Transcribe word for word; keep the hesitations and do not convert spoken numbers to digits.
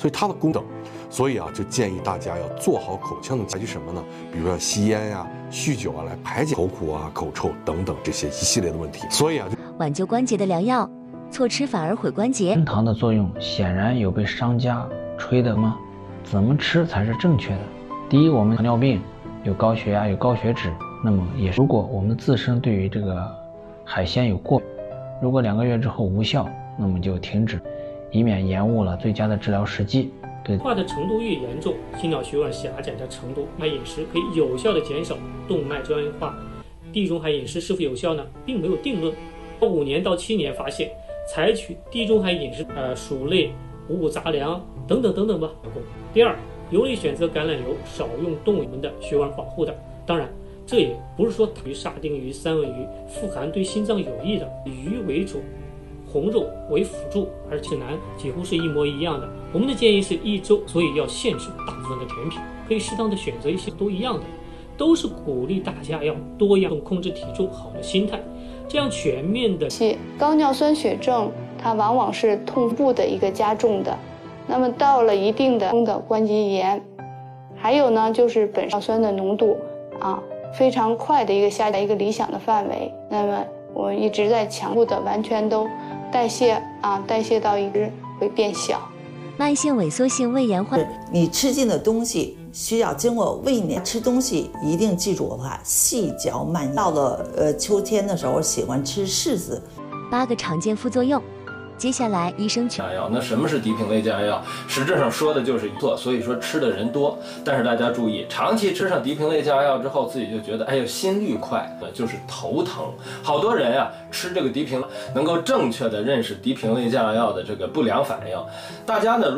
所以它的功能，所以啊，就建议大家要做好口腔的采取什么呢？比如说吸烟呀、啊、酗酒啊，来排解口苦啊、口臭等等这些一系列的问题。所以啊，就挽救关节的良药，错吃反而毁关节。 升糖的作用显然有被商家吹的吗？怎么吃才是正确的？第一，我们糖尿病有高血压、有高血脂，那么也如果我们自身对于这个海鲜有过敏，如果两个月之后无效，那么就停止，以免延误了最佳的治疗时机。对， 化的程度越严重，心脑血管狭窄的程度，那饮食可以有效的减少动脉粥样化。地中海饮食是否有效呢？并没有定论。五年到七年发现，采取地中海饮食，呃，薯类、五谷杂粮等等等等吧。第二，油类选择橄榄油，少用动物的血管保护的。当然，这也不是说鱼、沙丁鱼、三文鱼富含对心脏有益的，以鱼为主，红肉为辅助，而指南几乎是一模一样的。我们的建议是一周，所以要限制大部分的甜品，可以适当的选择一些都一样的，都是鼓励大家要多样控制体重，好的心态，这样全面的。 高尿酸血症它往往是痛部的一个加重的，那么到了一定的的关节炎，还有呢就是本尿酸的浓度啊非常快的一个下降一个理想的范围，那么我们一直在强迫的完全都代谢啊代谢到一直会变小。 慢性萎缩性胃炎患， 你吃进的东西需要经过胃黏，吃东西一定记住的话，细嚼慢咽。到了呃秋天的时候，喜欢吃柿子。 八个常见副作用。接下来医生加药，那什么是敌平类加药？实质上说的就是错，所以说吃的人多。但是大家注意，长期吃上敌平类加药之后，自己就觉得哎呦心率快，就是头疼。好多人呀、啊、吃这个敌平能够正确的认识敌平类加药的这个不良反应。大家呢。